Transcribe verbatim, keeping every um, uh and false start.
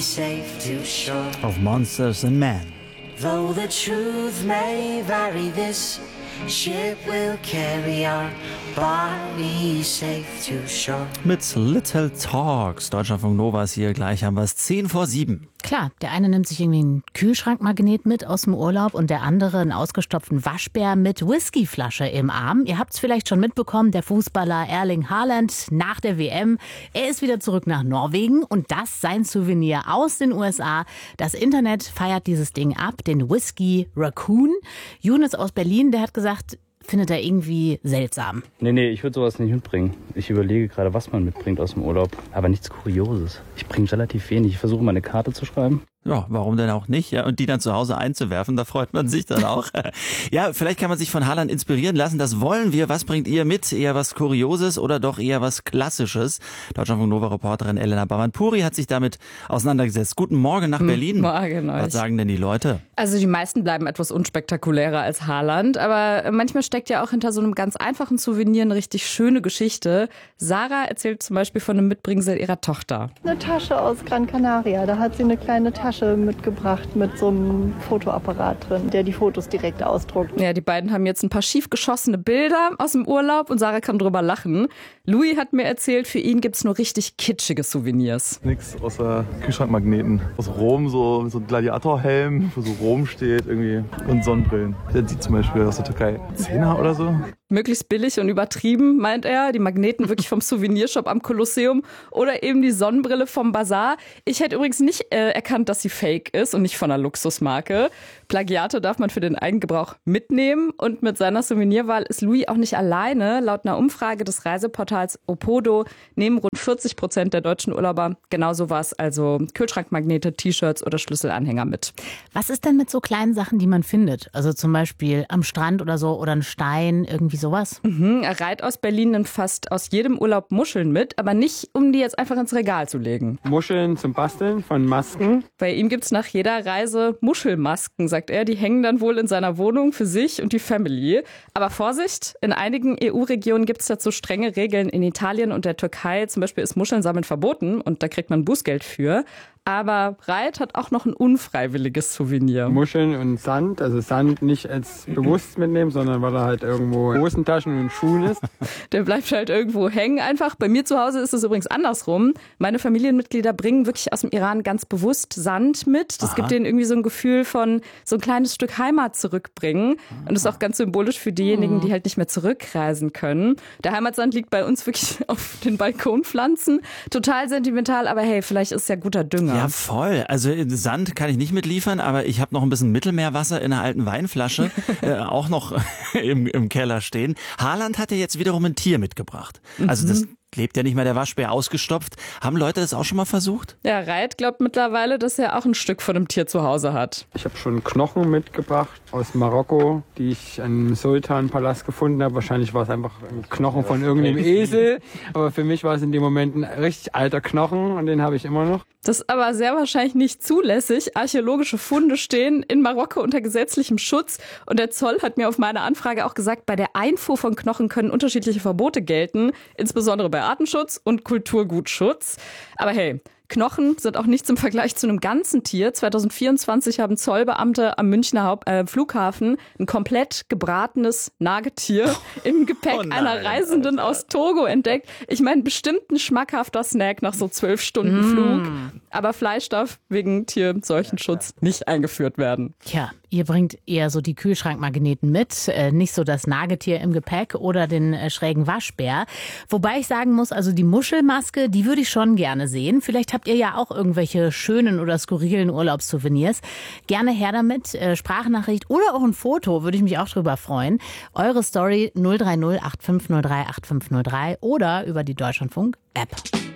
safe to shore. Of Monsters and Men. Though the truth may vary, this ship will carry our bodies safe to shore. Mit Little Talks. Deutschlandfunk Nova ist hier. Gleich haben wir es zehn vor sieben. Klar, der eine nimmt sich irgendwie einen Kühlschrankmagnet mit aus dem Urlaub und der andere einen ausgestopften Waschbär mit Whiskyflasche im Arm. Ihr habt es vielleicht schon mitbekommen, der Fußballer Erling Haaland nach der W M. Er ist wieder zurück nach Norwegen und das sein Souvenir aus den U S A. Das Internet feiert dieses Ding ab, den Whisky Raccoon. Younes aus Berlin, der hat gesagt, findet er irgendwie seltsam. Nee, nee, ich würde sowas nicht mitbringen. Ich überlege gerade, was man mitbringt aus dem Urlaub. Aber nichts Kurioses. Ich bringe relativ wenig. Ich versuche mal eine Karte zu schreiben. Ja, warum denn auch nicht? Ja, und die dann zu Hause einzuwerfen, da freut man sich dann auch. Ja, vielleicht kann man sich von Haaland inspirieren lassen. Das wollen wir. Was bringt ihr mit? Eher was Kurioses oder doch eher was Klassisches? Deutschlandfunk Nova-Reporterin Elena Bavan-Puri hat sich damit auseinandergesetzt. Guten Morgen nach Berlin. Morgen euch. Was sagen denn die Leute? Also die meisten bleiben etwas unspektakulärer als Haaland, aber manchmal steckt ja auch hinter so einem ganz einfachen Souvenir eine richtig schöne Geschichte. Sarah erzählt zum Beispiel von einem Mitbringsel ihrer Tochter. Eine Tasche aus Gran Canaria, da hat sie eine kleine Tasche mitgebracht mit so einem Fotoapparat drin, der die Fotos direkt ausdruckt. Ja, die beiden haben jetzt ein paar schief geschossene Bilder aus dem Urlaub und Sarah kann drüber lachen. Louis hat mir erzählt, für ihn gibt's nur richtig kitschige Souvenirs. Nix außer Kühlschrankmagneten. Aus Rom, so, so ein Gladiatorhelm, wo so Rom steht irgendwie. Und Sonnenbrillen. Der sieht zum Beispiel aus der Türkei Zehner oder so. Möglichst billig und übertrieben, meint er. Die Magneten wirklich vom Souvenirshop am Kolosseum oder eben die Sonnenbrille vom Bazar. Ich hätte übrigens nicht äh, erkannt, dass sie fake ist und nicht von einer Luxusmarke. Plagiate darf man für den Eigengebrauch mitnehmen. Und mit seiner Souvenirwahl ist Louis auch nicht alleine. Laut einer Umfrage des Reiseportals Opodo nehmen rund vierzig Prozent der deutschen Urlauber genau sowas, also Kühlschrankmagnete, T-Shirts oder Schlüsselanhänger mit. Was ist denn mit so kleinen Sachen, die man findet? Also zum Beispiel am Strand oder so oder ein Stein, irgendwie sowas? Mhm, er reiht aus Berlin nimmt fast aus jedem Urlaub Muscheln mit, aber nicht, um die jetzt einfach ins Regal zu legen. Muscheln zum Basteln von Masken. Bei ihm gibt's nach jeder Reise Muschelmasken, sagt er. Die hängen dann wohl in seiner Wohnung für sich und die Family. Aber Vorsicht, in einigen E U-Regionen gibt's dazu strenge Regeln. In Italien und der Türkei zum Beispiel ist Muscheln sammeln verboten und da kriegt man Bußgeld für. Aber Reit hat auch noch ein unfreiwilliges Souvenir. Muscheln und Sand, also Sand nicht als bewusst mitnehmen, sondern weil er halt irgendwo in Hosentaschen und Schuhen ist. Der bleibt halt irgendwo hängen einfach. Bei mir zu Hause ist es übrigens andersrum. Meine Familienmitglieder bringen wirklich aus dem Iran ganz bewusst Sand mit. Das Aha. gibt denen irgendwie so ein Gefühl von so ein kleines Stück Heimat zurückbringen. Und das ist auch ganz symbolisch für diejenigen, die halt nicht mehr zurückreisen können. Der Heimatsand liegt bei uns wirklich auf den Balkonpflanzen. Total sentimental, aber hey, vielleicht ist es ja guter Dünger. Ja, voll. Also Sand kann ich nicht mitliefern, aber ich habe noch ein bisschen Mittelmeerwasser in einer alten Weinflasche äh, auch noch im, im Keller stehen. Haaland hat ja jetzt wiederum ein Tier mitgebracht. Also das lebt ja nicht mehr der Waschbär ausgestopft. Haben Leute das auch schon mal versucht? Ja, Reit glaubt mittlerweile, dass er auch ein Stück von einem Tier zu Hause hat. Ich habe schon Knochen mitgebracht aus Marokko, die ich im Sultanpalast gefunden habe. Wahrscheinlich war es einfach ein Knochen von irgendeinem Esel. Aber für mich war es in dem Moment ein richtig alter Knochen und den habe ich immer noch. Das ist aber sehr wahrscheinlich nicht zulässig. Archäologische Funde stehen in Marokko unter gesetzlichem Schutz. Und der Zoll hat mir auf meine Anfrage auch gesagt, bei der Einfuhr von Knochen können unterschiedliche Verbote gelten, insbesondere bei Artenschutz und Kulturgutschutz. Aber hey, Knochen sind auch nichts im Vergleich zu einem ganzen Tier. zwanzig vierundzwanzig haben Zollbeamte am Münchner Haupt äh, Flughafen ein komplett gebratenes Nagetier im Gepäck Oh nein, einer Reisenden Alter. aus Togo entdeckt. Ich meine, bestimmt ein schmackhafter Snack nach so zwölf Stunden Flug. Aber Fleisch darf wegen Tierseuchenschutz nicht eingeführt werden. Tja, ihr bringt eher so die Kühlschrankmagneten mit, äh, nicht so das Nagetier im Gepäck oder den äh, schrägen Waschbär. Wobei ich sagen muss, also die Muschelmaske, die würde ich schon gerne sehen. Vielleicht habt ihr ja auch irgendwelche schönen oder skurrilen Urlaubssouvenirs. Gerne her damit, äh, Sprachnachricht oder auch ein Foto, würde ich mich auch drüber freuen. Eure Story null drei null acht fünf null drei acht fünf null drei oder über die Deutschlandfunk-App.